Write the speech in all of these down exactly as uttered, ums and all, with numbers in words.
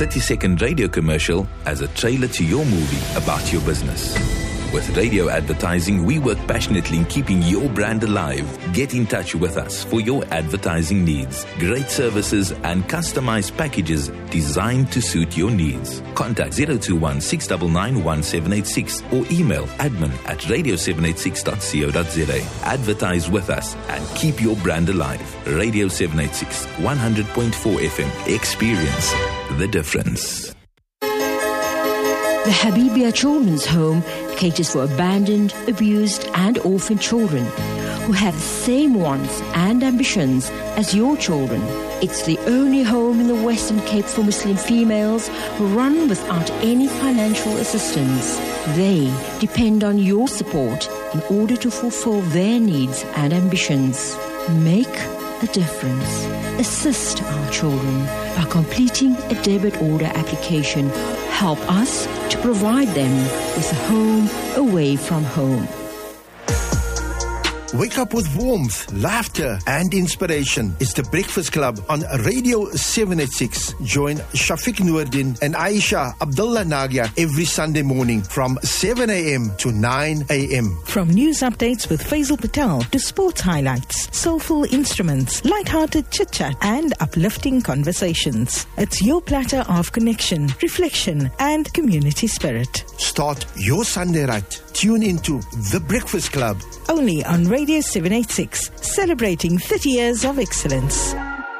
thirty second radio commercial as a trailer to your movie about your business. With radio advertising, we work passionately in keeping your brand alive. Get in touch with us for your advertising needs. Great services and customized packages designed to suit your needs. Contact zero two one, six nine nine, one seven eight six or email admin at radio seven eight six dot co dot za. Advertise with us and keep your brand alive. Radio seven eight six, one hundred point four F M. Experience the difference. The Habibia Children's Home caters for abandoned, abused and orphaned children who have the same wants and ambitions as your children. It's the only home in the Western Cape for Muslim females run without any financial assistance. They depend on your support in order to fulfill their needs and ambitions. Make a difference. Assist our children by completing a debit order application. Help us to provide them with a home away from home. Wake up with warmth, laughter and inspiration. It's the Breakfast Club on Radio seven eighty-six. Join Shafiq Noordin and Aisha Abdullah Nagia every Sunday morning from seven a.m. to nine a.m. From news updates with Faisal Patel to sports highlights, soulful instruments, light-hearted chit-chat and uplifting conversations. It's your platter of connection, reflection and community spirit. Start your Sunday right. Tune into The Breakfast Club. Only on Radio seven eighty-six, celebrating thirty years of excellence.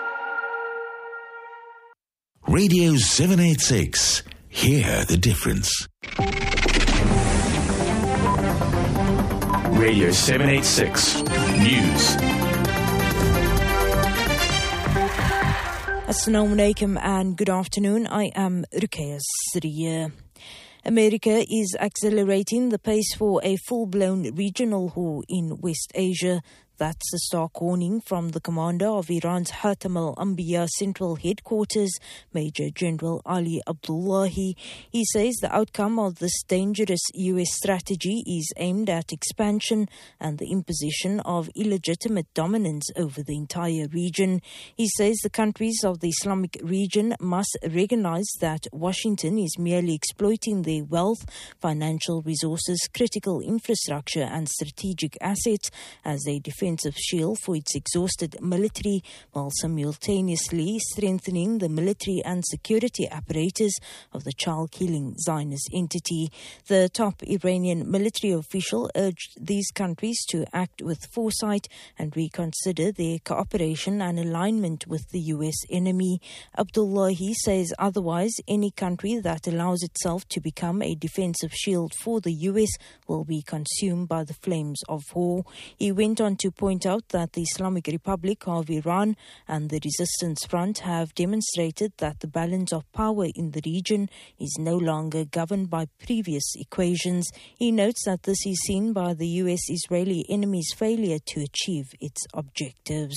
Radio seven eighty-six. Hear the difference. Radio seven eighty-six News. Assalamu alaikum and good afternoon. I am Ruqayya Siriya. America is accelerating the pace for a full-blown regional war in West Asia. That's the stark warning from the commander of Iran's Hatam al-Anbiya Central Headquarters, Major General Ali Abdullahi. He says the outcome of this dangerous U S strategy is aimed at expansion and the imposition of illegitimate dominance over the entire region. He says the countries of the Islamic region must recognize that Washington is merely exploiting their wealth, financial resources, critical infrastructure and strategic assets as they defend defensive shield for its exhausted military, while simultaneously strengthening the military and security apparatus of the child-killing Zionist entity. The top Iranian military official urged these countries to act with foresight and reconsider their cooperation and alignment with the U S enemy. Abdullahi says otherwise, any country that allows itself to become a defensive shield for the U S will be consumed by the flames of war. He went on to point out that the Islamic Republic of Iran and the Resistance Front have demonstrated that the balance of power in the region is no longer governed by previous equations. He notes that this is seen by the U S-Israeli enemy's failure to achieve its objectives.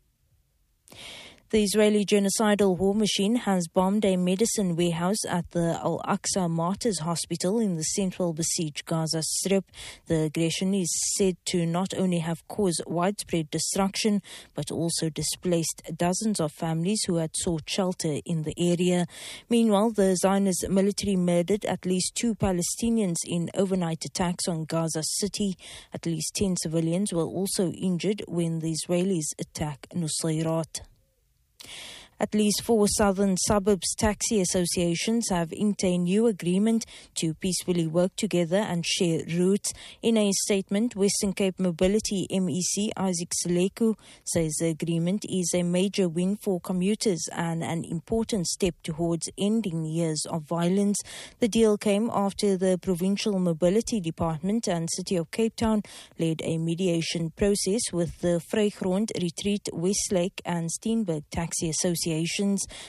The Israeli genocidal war machine has bombed a medicine warehouse at the Al-Aqsa Martyrs Hospital in the central besieged Gaza Strip. The aggression is said to not only have caused widespread destruction, but also displaced dozens of families who had sought shelter in the area. Meanwhile, the Zionist military murdered at least two Palestinians in overnight attacks on Gaza City. At least ten civilians were also injured when the Israelis attacked Nusayrat. At least four southern suburbs taxi associations have inked a new agreement to peacefully work together and share routes. In a statement, Western Cape Mobility M E C Isaac Seleku says the agreement is a major win for commuters and an important step towards ending years of violence. The deal came after the Provincial Mobility Department and City of Cape Town led a mediation process with the Vrygrond, Retreat, Westlake and Steenberg taxi associations.